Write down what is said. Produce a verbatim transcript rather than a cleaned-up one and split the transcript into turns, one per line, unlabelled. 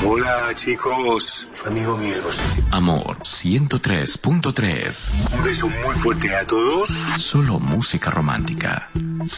Hola, chicos. Su amigo Miguel Bosé.
Amor ciento tres punto tres.
Un beso muy fuerte a todos.
Solo música romántica.